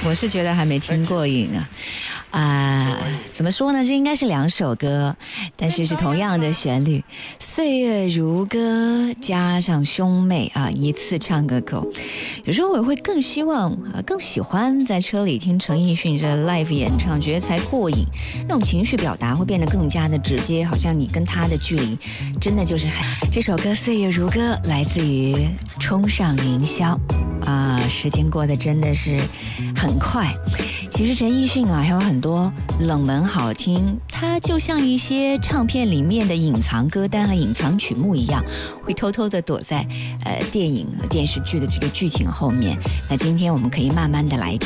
我是觉得还没听过瘾怎么说呢？这应该是2首歌，但是是同样的旋律，岁月如歌加上兄妹一次唱个够。有时候我会更希望更喜欢在车里听陈奕迅这 live 演唱，觉得才过瘾，那种情绪表达会变得更加的直接，好像你跟他的距离真的就是这首歌《岁月如歌》来自于冲上云霄时间过得真的是很快。其实陈奕迅还有很多冷门好听，它就像一些唱片里面的隐藏歌单和隐藏曲目一样，会偷偷的躲在电影电视剧的这个剧情后面。那今天我们可以慢慢的来听。